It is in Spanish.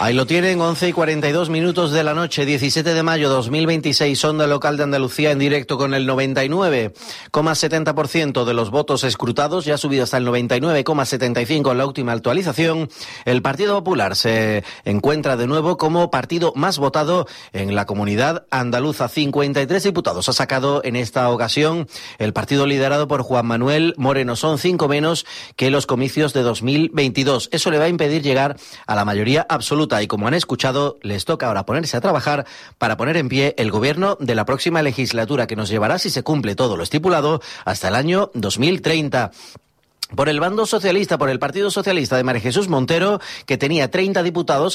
Ahí lo tienen, 11:42 de la noche, 17 de mayo 2026, Onda Local de Andalucía en directo con el 99,70% de los votos escrutados, ya ha subido hasta el 99,75% en la última actualización. El Partido Popular se encuentra de nuevo como partido más votado en la comunidad andaluza. 53 diputados ha sacado en esta ocasión el partido liderado por Juan Manuel Moreno. Son 5 menos que los comicios de 2022. Eso le va a impedir llegar a la mayoría absoluta y, como han escuchado, les toca ahora ponerse a trabajar para poner en pie el gobierno de la próxima legislatura, que nos llevará, si se cumple todo lo estipulado, hasta el año 2030. Por el bando socialista, por el Partido Socialista de María Jesús Montero, que tenía 30 diputados,